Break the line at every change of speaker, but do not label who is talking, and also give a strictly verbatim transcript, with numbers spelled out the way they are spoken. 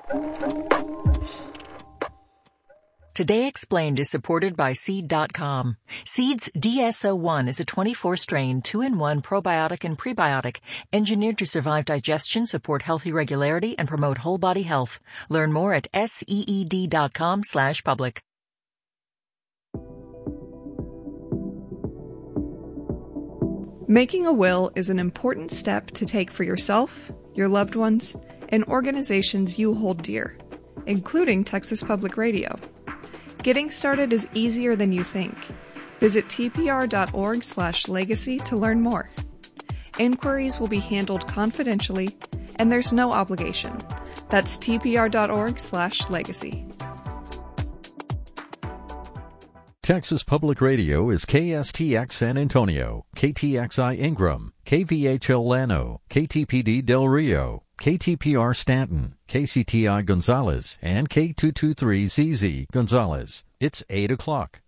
Today Explained is supported by Seed dot com. Seed's D S O one is a twenty-four strain, two in one probiotic and prebiotic, engineered to survive digestion, support healthy regularity, and promote whole body health. Learn more at seed dot com slash public.
Making a will is an important step to take for yourself, your loved ones, and organizations you hold dear, including Texas Public Radio. Getting started is easier than you think. Visit t p r dot org slash legacy to learn more. Inquiries will be handled confidentially, and there's no obligation. That's t p r dot org slash legacy.
Texas Public Radio is K S T X San Antonio, K T X I Ingram, K V H L Llano, K T P D Del Rio, K T P R Stanton, K C T I Gonzales, and K two twenty-three Z Z Gonzales. It's eight o'clock.